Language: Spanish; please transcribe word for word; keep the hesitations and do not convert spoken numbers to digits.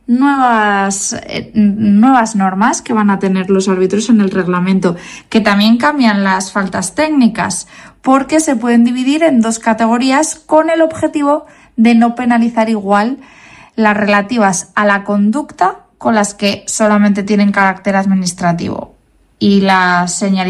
nuevas, eh, nuevas normas que van a tener los árbitros en el reglamento, que también cambian las faltas técnicas, porque se pueden dividir en dos categorías con el objetivo de no penalizar igual las relativas a la conducta con las que solamente tienen carácter administrativo y la señalización